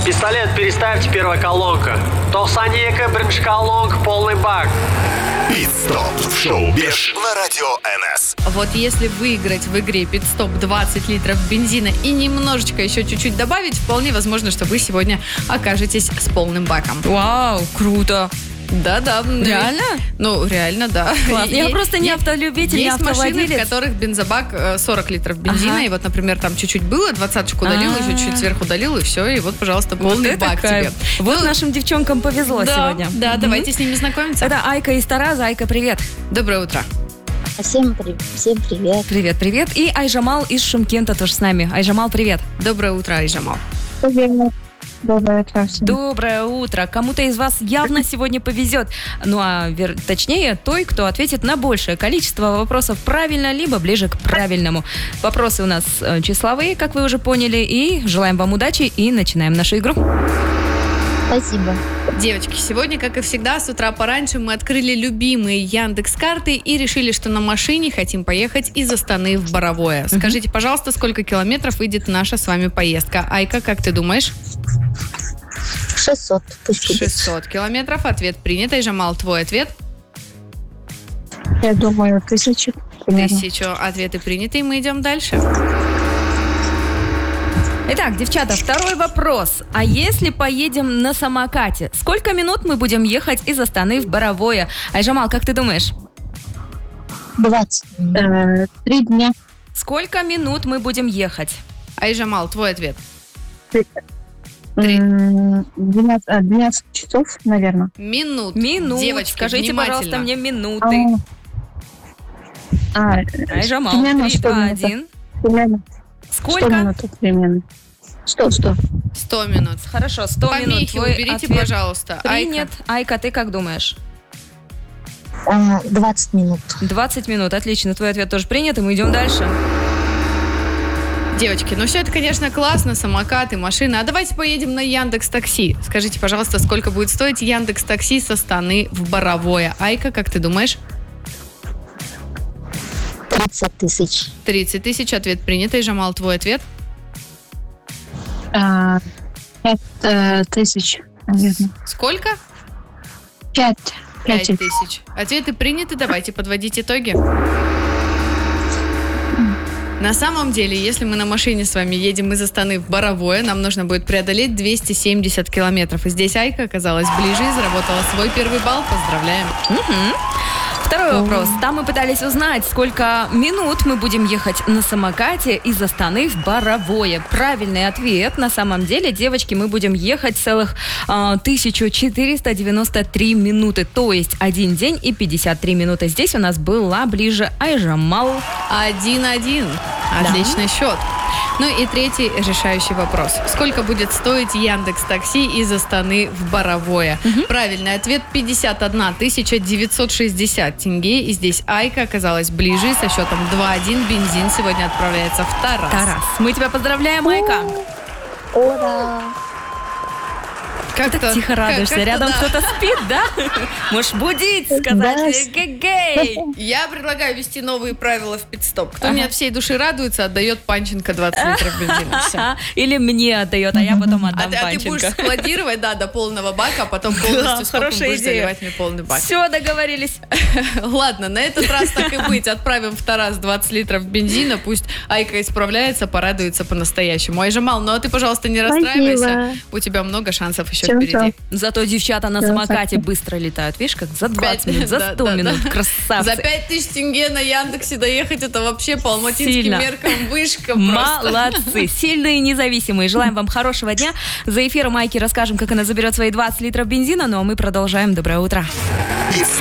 Пистолет переставьте, первая колонка. Толсанека, бринж колонка, полный бак. Пит-стоп в шоу «Беш» на радио НС. Вот если выиграть в игре Пит-стоп 20 литров бензина и немножечко еще чуть-чуть добавить, вполне возможно, что вы сегодня окажетесь с полным баком. Вау, круто. Да. Реально? Ну, реально, да. Классно. Я просто не автолюбитель, не есть машины, автовладелец. в которых бензобак 40 литров бензина, Ага. и вот, например, там чуть-чуть было, 20-очку долил, еще чуть-чуть сверху долил, и все, и вот, пожалуйста, полный Вот это бак кайф. тебе. Вот Ну, нашим девчонкам повезло сегодня. Да, давайте с ними знакомиться. Это Айка из Тараза. Айка, привет. Доброе утро. Всем привет. Привет. И Айжамал из Шымкента тоже с нами. Айжамал, привет. Доброе утро, Айжамал. Привет. Доброе утро всем. Доброе утро. Кому-то из вас явно сегодня повезет. Ну, а точнее, той, кто ответит на большее количество вопросов правильно, либо ближе к правильному. Вопросы у нас числовые, как вы уже поняли. И желаем вам удачи и начинаем нашу игру. Спасибо. Девочки, сегодня, как и всегда, с утра пораньше мы открыли любимые Яндекс.Карты и решили, что на машине хотим поехать из Астаны в Боровое. Скажите, пожалуйста, сколько километров выйдет наша с вами поездка? Айка, как ты думаешь? 600. Пусть будет. 600 километров. Ответ принят. Айжамал, твой ответ? Я думаю, 1000. примерно. 1000. Ответы приняты, и мы идем дальше. Итак, девчата, второй вопрос. А если поедем на самокате, сколько минут мы будем ехать из Астаны в Боровое? Айжамал, как ты думаешь? 20. 3 дня. Сколько минут мы будем ехать? Айжамал, твой ответ? 12 часов, наверное. Минут. Девочки, скажите, внимательно. пожалуйста, мне минуты. Айжамал, примерно 3, 100 2, минут. 1. Примерно. 100 Сколько? минут примерно. 100. 100 минут. Хорошо, 100 минут. Помехи Твой уберите, ответ пожалуйста. принят. Айка, ты как думаешь? 20 минут. 20 минут, отлично. Твой ответ тоже принят, и мы идем дальше. Девочки, ну все это, конечно, классно, самокаты, машины. А давайте поедем на Яндекс.Такси. Скажите, пожалуйста, сколько будет стоить Яндекс.Такси со Астаны в Боровое? Айка, как ты думаешь? 30 тысяч. 30 тысяч. Ответ принят. Айжамал, твой ответ? 5 тысяч, наверное. Сколько? 5 5000. Ответы приняты. Давайте подводить итоги. На самом деле, если мы на машине с вами едем из Астаны в Боровое, нам нужно будет преодолеть 270 километров. И здесь Айка оказалась ближе и заработала свой первый балл. Поздравляем. Второй вопрос. Там мы пытались узнать, сколько минут мы будем ехать на самокате из Астаны в Боровое. Правильный ответ. На самом деле, девочки, мы будем ехать целых 1493 минуты. То есть 1 день и 53 минуты. Здесь у нас была ближе Айжамал. 1-1. Отличный счет. Ну и третий решающий вопрос. Сколько будет стоить Яндекс.Такси из Астаны в Боровое? Правильный ответ 51 960 тенге. И здесь Айка оказалась ближе. Со счетом 2-1 бензин сегодня отправляется в Тарас. Мы тебя поздравляем, Айка. Ура! Как так тихо радуешься? Рядом кто-то спит, да? Можешь будить, сказать Да. гей. Я предлагаю ввести новые правила в Пит-стоп. Кто не от всей души радуется, отдает Панченко 20 литров бензина. Всё. Или мне отдает, а я потом отдам А ты будешь Панченко. складировать, до полного бака, а потом полностью скопом хорошая будешь идея. заливать мне полный бак. Все, договорились. Ладно, на этот раз так и быть. Отправим в Тарас 20 литров бензина. Пусть Айка исправляется, порадуется по-настоящему. Айжамал, ну а ты, пожалуйста, не расстраивайся. У тебя много шансов еще Всё, впереди. Зато девчата на самокате быстро летают. Видишь, как за 20 минут, за 100 минут. Красавцы. За 5000 тенге на Яндексе доехать, это вообще по алматинским Сильно. меркам вышка просто. Молодцы, сильные и независимые. Желаем вам хорошего дня. За эфиром Айки расскажем, как она заберет свои 20 литров бензина. Ну а мы продолжаем. Доброе утро. Пит-стоп